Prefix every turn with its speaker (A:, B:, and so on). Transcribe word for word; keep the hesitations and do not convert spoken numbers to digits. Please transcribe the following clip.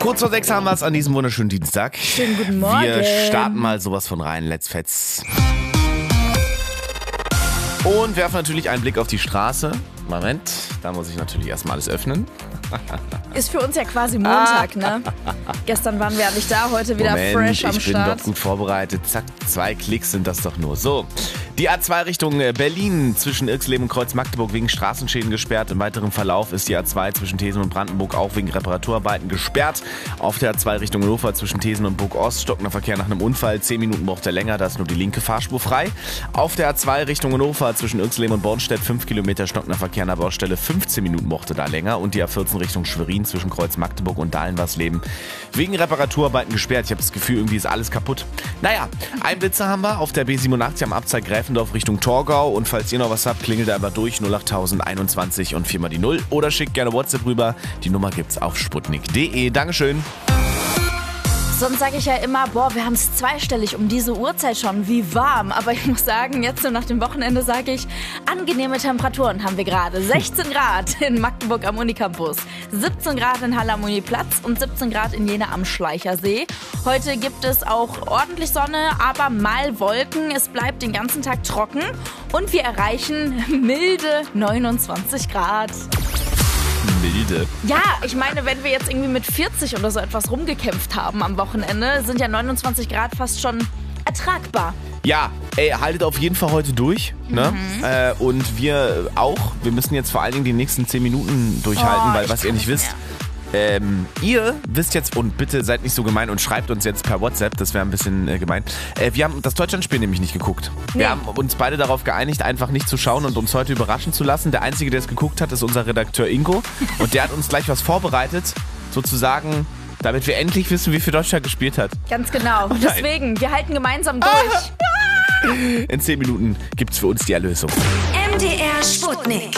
A: Kurz vor sechs haben wir es an diesem wunderschönen Dienstag.
B: Schönen guten Morgen.
A: Wir starten mal sowas von rein. Let's fetz. Und werfen natürlich einen Blick auf die Straße. Moment, da muss ich natürlich erstmal alles öffnen.
B: Ist für uns ja quasi Montag, ne? Gestern waren wir ja nicht da, heute wieder
A: Moment,
B: fresh am
A: ich bin
B: Start.
A: doch gut vorbereitet. Zack, zwei Klicks sind das doch nur. So, die A zwei Richtung Berlin zwischen Irxleben und Kreuz-Magdeburg wegen Straßenschäden gesperrt. Im weiteren Verlauf ist die A zwei zwischen Thesen und Brandenburg auch wegen Reparaturarbeiten gesperrt. Auf der A zwei Richtung Hannover zwischen Thesen und Burg-Ost stockender Verkehr nach einem Unfall. Zehn Minuten braucht er länger, da ist nur die linke Fahrspur frei. Auf der A zwei Richtung Hannover zwischen Irxleben und Bornstedt fünf Kilometer stockender Verkehr an der Baustelle. fünfzehn Minuten brauchte da länger. Und die A vierzehn Richtung Schwerin zwischen Kreuz-Magdeburg und Dahlenwarsleben wegen Reparaturarbeiten gesperrt. Ich habe das Gefühl, irgendwie ist alles kaputt. Naja, ein Blitzer haben wir auf der B siebenundachtzig am Abzweig Gräfendorf Richtung Torgau. Und falls ihr noch was habt, klingelt einfach durch null acht einundzwanzig und vier mal die null. Oder schickt gerne WhatsApp rüber. Die Nummer gibt's auf sputnik punkt de. Dankeschön.
B: Sonst sage ich ja immer, boah, wir haben es zweistellig um diese Uhrzeit schon, wie warm. Aber ich muss sagen, jetzt so nach dem Wochenende sage ich, angenehme Temperaturen haben wir gerade. sechzehn Grad in Magdeburg am Unicampus, siebzehn Grad in Halle am Uniplatz und siebzehn Grad in Jena am Schleichersee. Heute gibt es auch ordentlich Sonne, aber mal Wolken. Es bleibt den ganzen Tag trocken und wir erreichen milde neunundzwanzig Grad.
A: Milde.
B: Ja, ich meine, wenn wir jetzt irgendwie mit vierzig oder so etwas rumgekämpft haben am Wochenende, sind ja neunundzwanzig Grad fast schon ertragbar.
A: Ja, ey, haltet auf jeden Fall heute durch. Ne?
B: Mhm.
A: Äh, und wir auch. Wir müssen jetzt vor allen Dingen die nächsten zehn Minuten durchhalten,
B: Oh,
A: weil
B: ich
A: was ihr
B: kann
A: nicht
B: nicht
A: wisst, ähm, ihr wisst jetzt, und bitte seid nicht so gemein und schreibt uns jetzt per WhatsApp, das wäre ein bisschen äh, gemein. Äh, wir haben das Deutschlandspiel nämlich nicht geguckt.
B: Nee.
A: Wir haben uns beide darauf geeinigt, einfach nicht zu schauen und uns heute überraschen zu lassen. Der Einzige, der es geguckt hat, ist unser Redakteur Ingo. Und der hat uns gleich was vorbereitet, sozusagen, damit wir endlich wissen, wie viel Deutschland gespielt hat.
B: Ganz genau.
A: nein.
B: Deswegen, wir halten gemeinsam durch.
A: In zehn Minuten gibt's für uns die Erlösung.
C: M D R Sputnik.